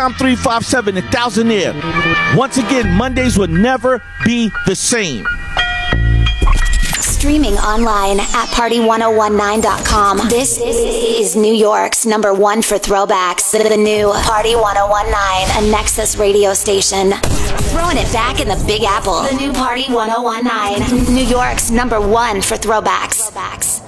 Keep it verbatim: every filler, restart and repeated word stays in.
Tom three five seven and Thousandaire. Once again, Mondays will never be the same. Streaming online at party one oh one nine dot com. This is New York's number one for throwbacks. The new Party one oh one nine, a Nexus radio station. Throwing it back in the Big Apple. The new Party one oh one nine, New York's number one for throwbacks. throwbacks.